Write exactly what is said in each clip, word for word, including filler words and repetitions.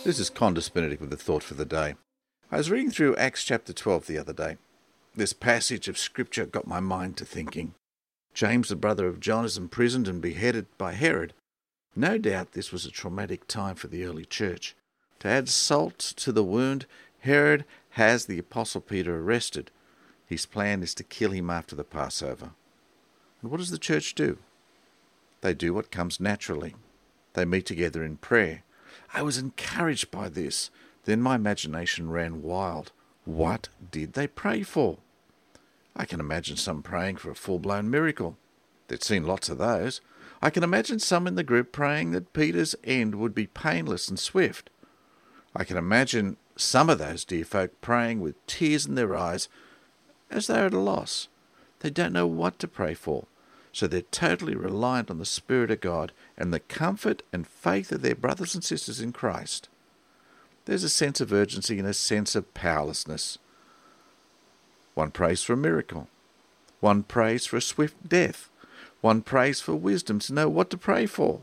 This is Condus Benedict with the thought for the day. I was reading through Acts chapter twelve the other day. This passage of scripture got my mind to thinking. James, the brother of John, is imprisoned and beheaded by Herod. No doubt this was a traumatic time for the early church. To add salt to the wound, Herod has the Apostle Peter arrested. His plan is to kill him after the Passover. And what does the church do? They do what comes naturally. They meet together in prayer. I was encouraged by this. Then my imagination ran wild. What did they pray for? I can imagine some praying for a full-blown miracle. They'd seen lots of those. I can imagine some in the group praying that Peter's end would be painless and swift. I can imagine some of those dear folk praying with tears in their eyes as they're at a loss. They don't know what to pray for, so they're totally reliant on the Spirit of God and the comfort and faith of their brothers and sisters in Christ. There's a sense of urgency and a sense of powerlessness. One prays for a miracle. One prays for a swift death. One prays for wisdom to know what to pray for.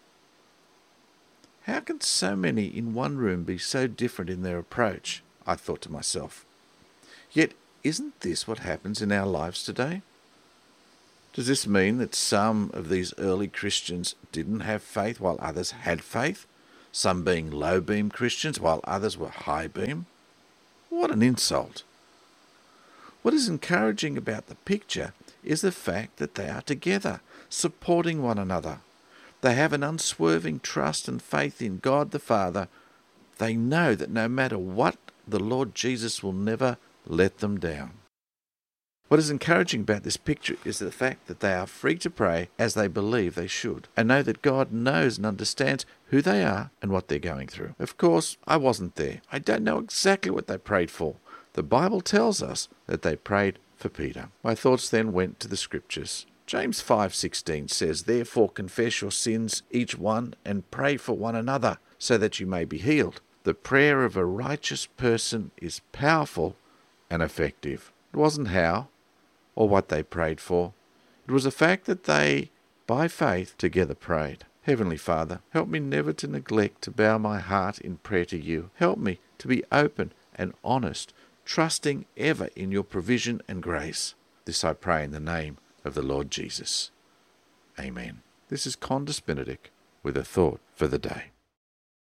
How can so many in one room be so different in their approach? I thought to myself. Yet, isn't this what happens in our lives today? Does this mean that some of these early Christians didn't have faith while others had faith? Some being low-beam Christians while others were high-beam? What an insult! What is encouraging about the picture is the fact that they are together, supporting one another. They have an unswerving trust and faith in God the Father. They know that no matter what, the Lord Jesus will never let them down. What is encouraging about this picture is the fact that they are free to pray as they believe they should, and know that God knows and understands who they are and what they're going through. Of course, I wasn't there. I don't know exactly what they prayed for. The Bible tells us that they prayed for Peter. My thoughts then went to the Scriptures. James five sixteen says, "Therefore confess your sins, each one, and pray for one another, so that you may be healed. The prayer of a righteous person is powerful and effective." It wasn't how or what they prayed for. It was the fact that they, by faith, together prayed. Heavenly Father, help me never to neglect to bow my heart in prayer to you. Help me to be open and honest, trusting ever in your provision and grace. This I pray in the name of the Lord Jesus. Amen. This is Condus Benedict with a thought for the day.